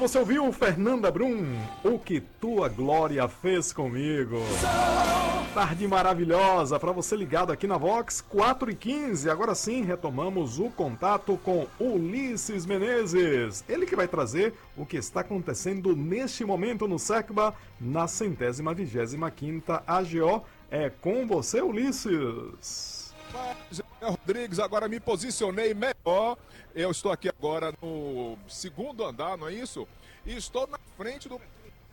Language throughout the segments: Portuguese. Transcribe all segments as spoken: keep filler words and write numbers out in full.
você ouviu Fernanda Brum, O Que Tua Glória Fez Comigo. Tarde maravilhosa para você ligado aqui na Vox, quatro e quinze. Agora sim, retomamos o contato com Ulisses Menezes. Ele que vai trazer o que está acontecendo neste momento no SECBA, na centésima vigésima quinta A G O. É com você, Ulisses. Rodrigues, agora me posicionei melhor. Eu estou aqui agora no segundo andar, não é isso? E estou na frente do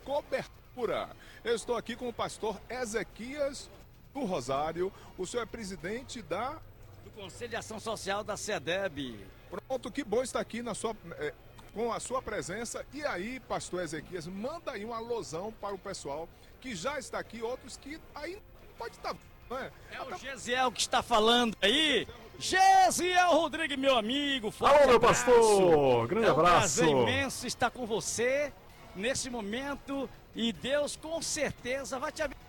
Cobertura. Eu estou aqui com o pastor Ezequias do Rosário. O senhor é presidente da... do Conselho de Ação Social da SEDEB. Pronto, que bom estar aqui na sua, é, com a sua presença. E aí, pastor Ezequias, manda aí uma alusão para o pessoal que já está aqui, outros que aí pode estar... É, é o Gesiel que está falando aí. Gesiel Rodrigues, meu amigo. Alô, meu pastor. Grande é um abraço. É um prazer imenso estar com você nesse momento. E Deus com certeza vai te abençoar.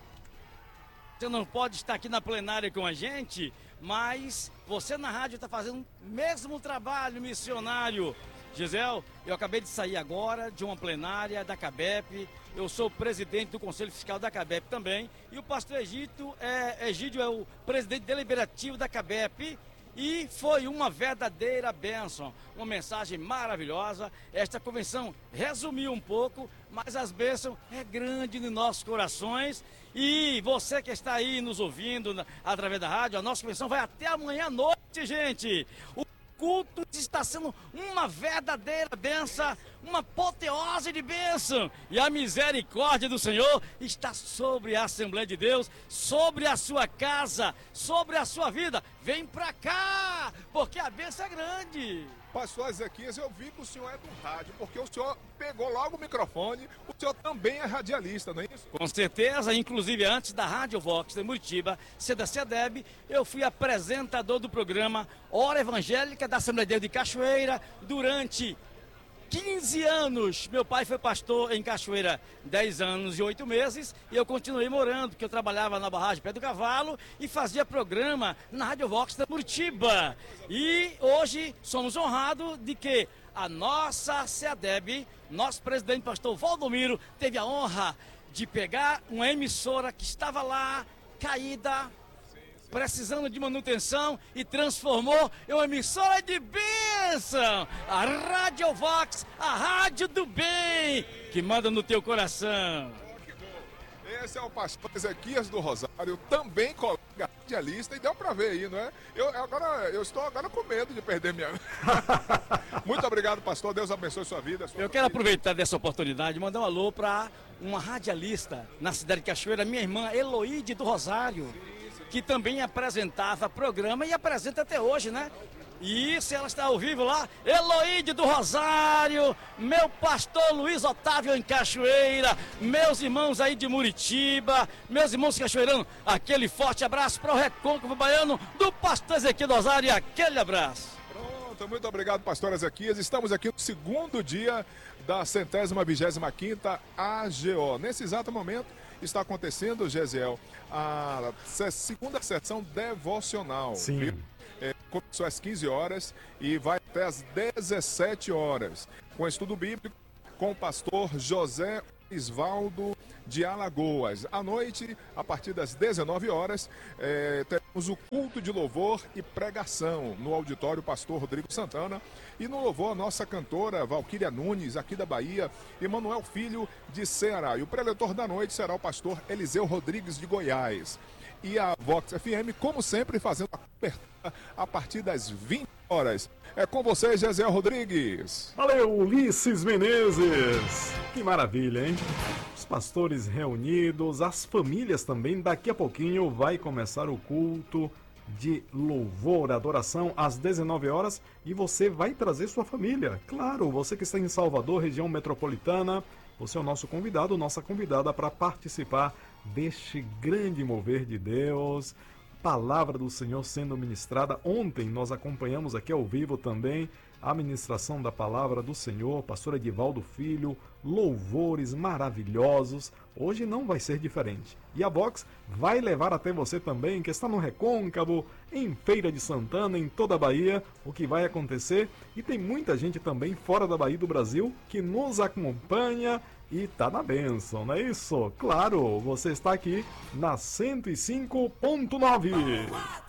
Você não pode estar aqui na plenária com a gente, mas você na rádio está fazendo o mesmo trabalho missionário. Gisel, eu acabei de sair agora de uma plenária da CABEP. Eu sou o presidente do Conselho Fiscal da CABEP também. E o pastor Egídio é, Egídio é o presidente deliberativo da CABEP. E foi uma verdadeira bênção, uma mensagem maravilhosa. Esta convenção resumiu um pouco, mas as bênçãos é grande nos nossos corações. E você que está aí nos ouvindo na, através da rádio, a nossa convenção vai até amanhã à noite, gente. O culto está sendo uma verdadeira bênção, uma apoteose de bênção. E a misericórdia do Senhor está sobre a Assembleia de Deus, sobre a sua casa, sobre a sua vida. Vem pra cá, porque a bênção é grande. Pastor Ezequias, eu vi que o senhor é do rádio, porque o senhor pegou logo o microfone, o senhor também é radialista, não é isso? Com certeza, inclusive antes da Rádio Vox de Muritiba, ser da SEDEB, eu fui apresentador do programa Hora Evangélica da Assembleia de Deus de Cachoeira durante quinze anos. Meu pai foi pastor em Cachoeira dez anos e oito meses e eu continuei morando, porque eu trabalhava na barragem Pé do Cavalo e fazia programa na Rádio Vox da Muritiba. E hoje somos honrados de que a nossa SEDEB, nosso presidente pastor Valdomiro, teve a honra de pegar uma emissora que estava lá, caída, precisando de manutenção e transformou em uma emissora de bênção. A Rádio Vox, a rádio do bem, que manda no teu coração. Esse é o pastor Ezequias do Rosário, também colega radialista, e deu pra ver aí, não é? Eu, agora, eu estou agora com medo de perder minha... Muito obrigado, pastor, Deus abençoe sua vida. Sua eu quero aproveitar dessa oportunidade e mandar um alô para uma radialista na cidade de Cachoeira, minha irmã Eloíde do Rosário, que também apresentava programa e apresenta até hoje, né? E isso, ela está ao vivo lá. Eloíde do Rosário, meu pastor Luiz Otávio em Cachoeira, meus irmãos aí de Muritiba, meus irmãos cachoeiranos, aquele forte abraço para o Recôncavo Baiano do pastor Ezequiel do Rosário e aquele abraço. Pronto, muito obrigado, pastor Ezequias. Estamos aqui no segundo dia da centésima vigésima quinta A G O. Nesse exato momento está acontecendo, Gesiel, a segunda sessão devocional. Sim. Viu? É, começou às quinze horas e vai até às dezessete horas, com estudo bíblico com o pastor José Isvaldo de Alagoas. À noite, a partir das dezenove horas, é, teremos o culto de louvor e pregação no auditório Pastor Rodrigo Santana. E no louvor, a nossa cantora Valquíria Nunes, aqui da Bahia, e Manuel Filho de Ceará. E o preletor da noite será o pastor Eliseu Rodrigues de Goiás. E a Vox F M, como sempre, fazendo a cobertura a partir das vinte horas. É com você, Gesiel Rodrigues. Valeu, Ulisses Menezes. Que maravilha, hein? Os pastores reunidos, as famílias também. Daqui a pouquinho vai começar o culto de louvor, adoração às dezenove horas e você vai trazer sua família. Claro, você que está em Salvador, região metropolitana, você é o nosso convidado, nossa convidada para participar deste grande mover de Deus, palavra do Senhor sendo ministrada. Ontem nós acompanhamos aqui ao vivo também a ministração da palavra do Senhor, pastor Edivaldo Filho, louvores maravilhosos. Hoje não vai ser diferente. E a Vox vai levar até você também, que está no Recôncavo, em Feira de Santana, em toda a Bahia, o que vai acontecer. E tem muita gente também fora da Bahia do Brasil que nos acompanha e tá na bênção, não é isso? Claro, você está aqui na cento e cinco ponto nove.